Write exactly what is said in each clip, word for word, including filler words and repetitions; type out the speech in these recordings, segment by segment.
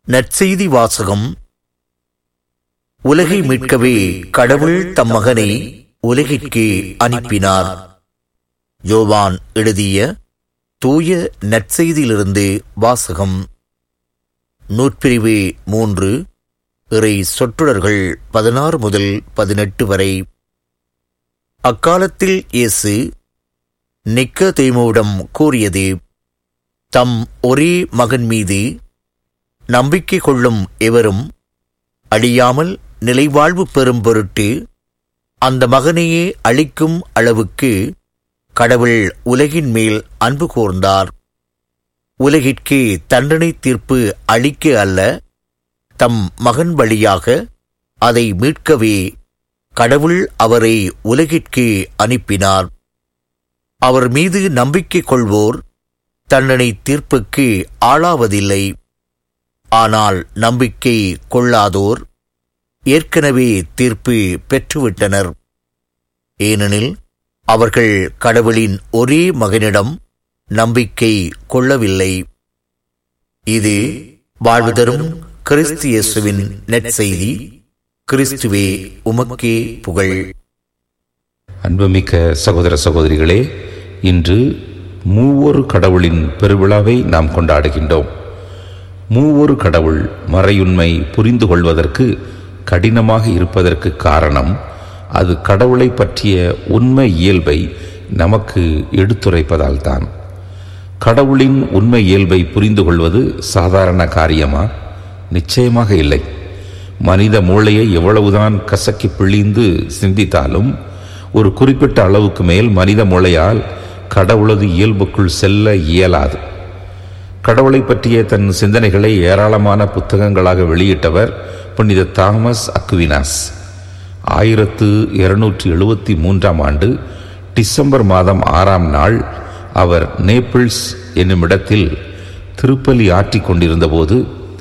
நற்செய்தி வாசகம். உலகை மீட்கவே கடவுள் தம் மகனை உலகிற்கு அனுப்பினார். யோவான் எழுதிய தூய நற்செய்தியிலிருந்து வாசகம். நூற்பிரிவு மூன்று, இறை சொற்றொடர்கள் பதினாறு முதல் பதினெட்டு வரை. அக்காலத்தில் இயேசு நிக்கதேமுவிடம் கூறியது: தம் ஒரே மகன் மீது நம்பிக்கை கொள்ளும் எவரும் அழியாமல் நிலைவாழ்வு பெறும் பொருட்டு அந்த மகனையே அளிக்கும் அளவுக்கு கடவுள் உலகின் மேல் அன்பு கூர்ந்தார். உலகிற்கு தண்டனை தீர்ப்பு அளிக்க அல்ல, தம் மகன் வழியாக அதை மீட்கவே கடவுள் அவரை உலகிற்கு அனுப்பினார். அவர் மீது நம்பிக்கை கொள்வோர் தண்டனை தீர்ப்புக்கு ஆளாவதில்லை. ஆனால் நம்பிக்கை கொள்ளாதோர் ஏற்கனவே தீர்ப்பு பெற்றுவிட்டனர். ஏனெனில் அவர்கள் கடவுளின் ஒரே மகனிடம் நம்பிக்கை கொள்ளவில்லை. இது வாழ்வு தரும் கிறிஸ்து இயேசுவின் நற்செய்தி. கிறிஸ்துவே உமக்கே புகழ். அன்புமிக்க சகோதர சகோதரிகளே, இன்று மூவொரு கடவுளின் பெருவிழாவை நாம் கொண்டாடுகின்றோம். மூவொரு கடவுள் மறையுண்மை புரிந்து கொள்வதற்கு கடினமாக இருப்பதற்கு காரணம், அது கடவுளை பற்றிய உண்மை இயல்பை நமக்கு எடுத்துரைப்பதால் தான். கடவுளின் உண்மை இயல்பை புரிந்து கொள்வது சாதாரண காரியமா? நிச்சயமாக இல்லை. மனித மூளையை எவ்வளவுதான் கசக்கி பிழிந்து சிந்தித்தாலும் ஒரு குறிப்பிட்ட அளவுக்கு மேல் மனித மூளையால் கடவுளது இயல்புக்குள் செல்ல இயலாது. கடவுளை பற்றிய தன் சிந்தனைகளை ஏராளமான புத்தகங்களாக வெளியிட்டவர் புனித தாமஸ் அக்வினாஸ். ஆயிரத்து இருநூற்றி எழுபத்தி மூன்றாம் ஆண்டு டிசம்பர் மாதம் ஆறாம் நாள் அவர் நேபிள்ஸ் என்னும் இடத்தில் திருப்பலி ஆற்றிக் கொண்டிருந்த போது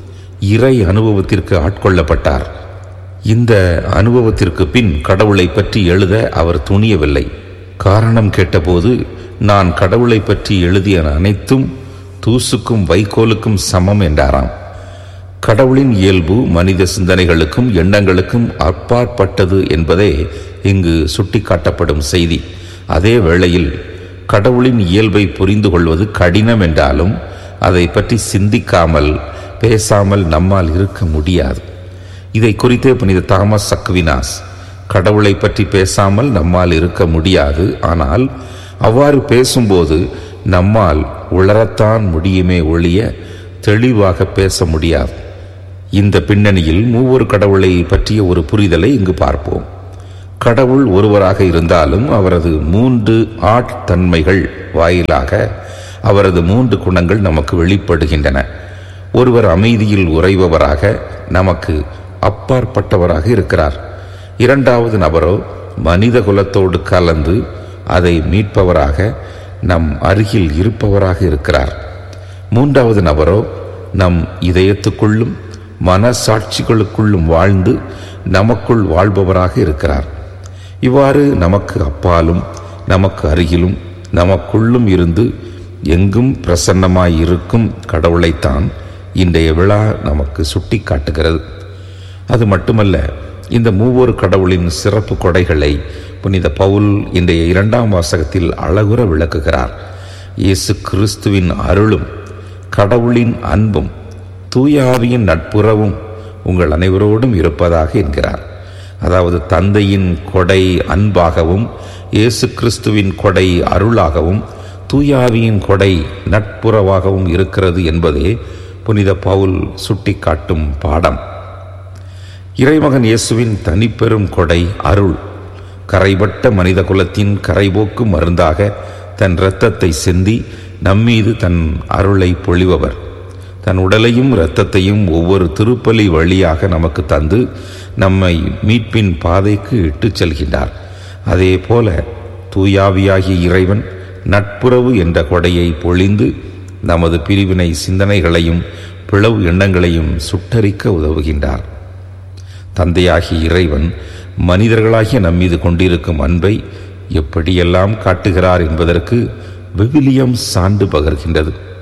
இறை அனுபவத்திற்கு ஆட்கொள்ளப்பட்டார். இந்த அனுபவத்திற்கு பின் கடவுளை பற்றி எழுத அவர் துணியவில்லை. காரணம் கேட்டபோது, நான் கடவுளை பற்றி எழுதிய அனைத்தும் தூசுக்கும் வைக்கோலுக்கும் சமம் என்றாராம். கடவுளின் இயல்பு மனித சிந்தனைகளுக்கும் எண்ணங்களுக்கும் அப்பாற்பட்டது என்பதே இங்கு சுட்டிக்காட்டப்படும் செய்தி. அதே வேளையில் கடவுளின் இயல்பை புரிந்து கொள்வது கடினம் என்றாலும் அதை பற்றி சிந்திக்காமல் பேசாமல் நம்மால் இருக்க முடியாது. இதை குறித்தே புனித தாமஸ் அக்வினாஸ், கடவுளை பற்றி பேசாமல் நம்மால் இருக்க முடியாது, ஆனால் அவ்வாறு பேசும்போது நம்மால் உளரத்தான் முடியுமே ஒழிய தெளிவாக பேச முடியாது. இந்த பின்னணியில் மூவொரு கடவுளை பற்றிய ஒரு புரிதலை இங்கு பார்ப்போம். கடவுள் ஒருவராக இருந்தாலும் அவரது மூன்று ஆட்தன்மைகள் வாயிலாக அவரது மூன்று குணங்கள் நமக்கு வெளிப்படுகின்றன. ஒருவர் அமைதியில் உறைபவராக நமக்கு அப்பாற்பட்டவராக இருக்கிறார். இரண்டாவது நபரோ மனித குலத்தோடு கலந்து அதை மீட்பவராக நம் அருகில் இருப்பவராக இருக்கிறார். மூன்றாவது நபரோ நம் இதயத்துக்குள்ளும் மனசாட்சிகளுக்குள்ளும் வாழ்ந்து நமக்குள் வாழ்பவராக இருக்கிறார். இவ்வாறு நமக்கு அப்பாலும் நமக்கு அருகிலும் நமக்குள்ளும் இருந்து எங்கும் பிரசன்னமாயிருக்கும் கடவுளைத்தான் இன்றைய விழா நமக்கு சுட்டி காட்டுகிறது. அது மட்டுமல்ல, இந்த மூவொரு கடவுளின் சிறப்பு கொடைகளை புனித பவுல் இன்றைய இரண்டாம் வாசகத்தில் அழகுற விளக்குகிறார். இயேசு கிறிஸ்துவின் அருளும் கடவுளின் அன்பும் தூய ஆவியின் நட்புறவும் உங்கள் அனைவரோடும் இருப்பதாக என்கிறார். அதாவது தந்தையின் கொடை அன்பாகவும், இயேசு கிறிஸ்துவின் கொடை அருளாகவும், தூய ஆவியின் கொடை நட்புறவாகவும் இருக்கிறது என்பதே புனித பவுல் சுட்டி காட்டும் பாடம். இறைமகன் இயேசுவின் தனிப்பெரும் கொடை அருள். கரைபட்ட மனித குலத்தின் கரைபோக்கு மருந்தாக தன் இரத்தத்தை சிந்தி நம்மீது தன் அருளை பொழிபவர். தன் உடலையும் இரத்தத்தையும் ஒவ்வொரு திருப்பலி வழியாக நமக்கு தந்து நம்மை மீட்பின் பாதைக்கு இட்டுச் செல்கின்றார். அதே போல தூயாவியாகிய இறைவன் நட்புறவு என்ற கொடையை பொழிந்து நமது பிரிவினை சிந்தனைகளையும் பிளவு எண்ணங்களையும் சுட்டரிக்க உதவுகின்றார். தந்தையாகிய இறைவன் மனிதர்களாகிய நம்மீது கொண்டிருக்கும் அன்பை எப்படியெல்லாம் காட்டுகிறார் என்பதற்கு விவிலியம் சான்று பகர்கின்றது.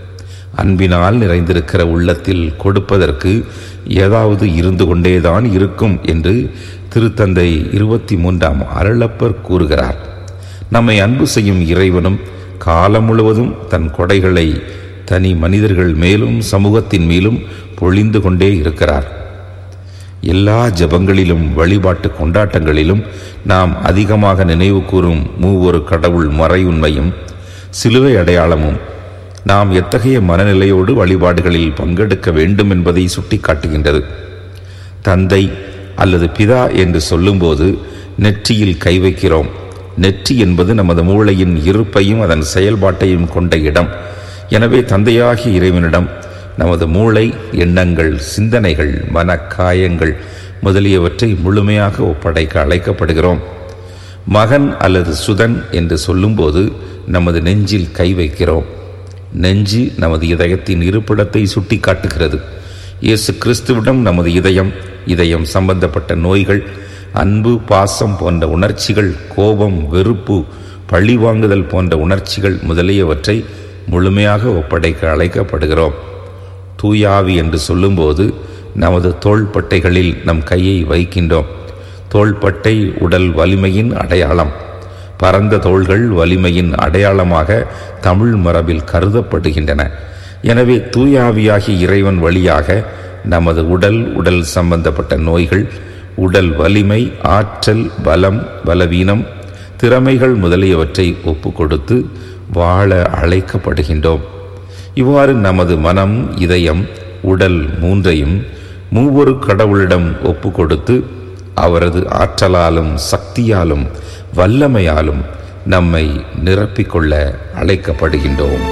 அன்பினால் நிறைந்திருக்கிற உள்ளத்தில் கொடுப்பதற்கு ஏதாவது இருந்து கொண்டேதான் இருக்கும் என்று திருத்தந்தை இருபத்தி மூன்றாம் அருளப்பர் கூறுகிறார். நம்மை அன்பு செய்யும் இறைவனும் காலம் முழுவதும் தன் கொடைகளை தனி மனிதர்கள் மேலும் சமூகத்தின் மேலும் பொழிந்து கொண்டே இருக்கிறார். எல்லா ஜபங்களிலும் வழிபாட்டு கொண்டாட்டங்களிலும் நாம் அதிகமாக நினைவு கூறும் மூவொரு கடவுள் மறையுண்மையும் சிலுவை அடையாளமும் நாம் எத்தகைய மனநிலையோடு வழிபாடுகளில் பங்கெடுக்க வேண்டும் என்பதை சுட்டிக்காட்டுகின்றது. தந்தை அல்லது பிதா என்று சொல்லும்போது நெற்றியில் கை வைக்கிறோம். நெற்றி என்பது நமது மூளையின் இருப்பையும் அதன் செயல்பாட்டையும் கொண்ட இடம். எனவே தந்தையாகிய இறைவனிடம் நமது மூளை, எண்ணங்கள், சிந்தனைகள், மனக்காயங்கள் முதலியவற்றை முழுமையாக ஒப்படைக்க அழைக்கப்படுகிறோம். மகன் அல்லது சுதன் என்று சொல்லும்போது நமது நெஞ்சில் கை வைக்கிறோம். நெஞ்சு நமது இதயத்தின் இருப்பிடத்தை சுட்டி காட்டுகிறது. இயேசு கிறிஸ்துவிடம் நமது இதயம், இதயம் சம்பந்தப்பட்ட நோய்கள், அன்பு, பாசம் போன்ற உணர்ச்சிகள், கோபம், வெறுப்பு, பழிவாங்குதல் போன்ற உணர்ச்சிகள் முதலியவற்றை முழுமையாக ஒப்படைக்க அழைக்கப்படுகிறோம். தூயாவி என்று சொல்லும்போது நமது தோள்பட்டைகளில் நம் கையை வைக்கின்றோம். தோள்பட்டை உடல் வலிமையின் அடையாளம். பரந்த தோள்கள் வலிமையின் அடையாளமாக தமிழ் மரபில் கருதப்படுகின்றன. எனவே தூயாவியாகிய இறைவன் வழியாக நமது உடல், உடல் சம்பந்தப்பட்ட நோய்கள், உடல் வலிமை, ஆற்றல், பலம், பலவீனம், திறமைகள் முதலியவற்றை ஒப்பு கொடுத்து வாழ அழைக்கப்படுகின்றோம். இவ்வாறு நமது மனம், இதயம், உடல் மூன்றையும் மூவொரு கடவுளிடம் ஒப்பு கொடுத்து அவரது ஆற்றலாலும் சக்தியாலும் வல்லமையாலும் நம்மை நிரப்பிக்கொள்ள அழைக்கப்படுகின்றோம்.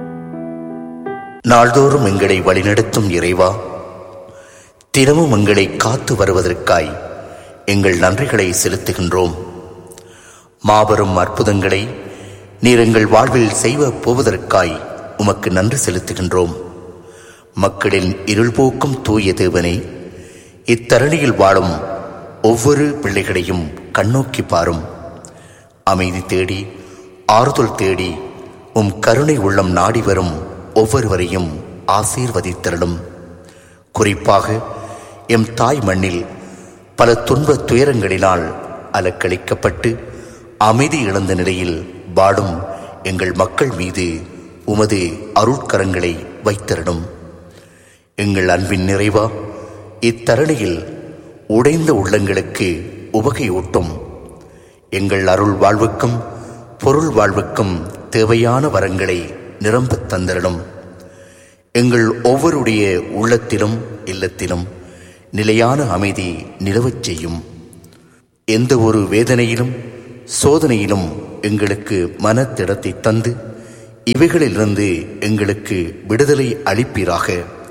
நாள்தோறும் எங்களை வழிநடத்தும் இறைவா, தினமும் எங்களை காத்து வருவதற்காய் எங்கள் நன்றிகளை செலுத்துகின்றோம். மாபெரும் அற்புதங்களை நீர் எங்கள் வாழ்வில் செய்வ போவதற்காய் உமக்கு நன்றி செலுத்துகின்றோம். மக்களின் இருள் போக்கும் தூய தேவனே, இத்தரணியில் வாழும் ஒவ்வொரு பிள்ளைகளையும் கண்ணோக்கி பாரும். அமைதி தேடி, ஆறுதல் தேடி உம் கருணை உள்ளம் நாடி வரும் ஒவ்வொருவரையும் ஆசீர்வதித்தருளும். குறிப்பாக எம் தாய் மண்ணில் பல துன்ப துயரங்களினால் அலக்களிக்கப்பட்டு அமைதி இழந்த நிலையில் வாடும் எங்கள் மக்கள் மீது உமது அருட்கரங்களை வைத்தருளும். எங்கள் அன்பின் நிறைவா, இத்தரணியில் உடைந்த உள்ளங்களுக்கு உவகையூட்டும். எங்கள் அருள் வாழ்வுக்கும் பொருள் வாழ்வுக்கும் தேவையான வரங்களை நிரம்பத் தந்தருளும். எங்கள் ஒவ்வொருடைய உள்ளத்திலும் இல்லத்திலும் நிலையான அமைதி நிலவச் செய்யும். எந்த ஒரு வேதனையிலும் சோதனையிலும் எங்களுக்கு மனத்திடத்தை தந்து இவைகளிலிருந்து எங்களுக்கு விடுதலை அளிப்பீராக.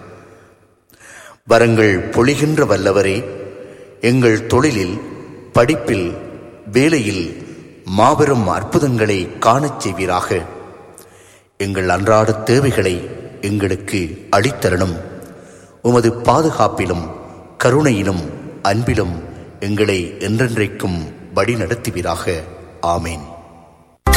வரங்கள் பொழிகின்ற வல்லவரே, எங்கள் தொழிலில், படிப்பில், வேலையில் மாபெரும் அற்புதங்களை காணச் செய்வீராக. எங்கள் அன்றாட தேவைகளை எங்களுக்கு அளித்தரணும். உமது பாதுகாப்பிலும் கருணையிலும் அன்பிலும் எங்களை என்றென்றைக்கும் வழி நடத்துவீராக. ஆமேன்.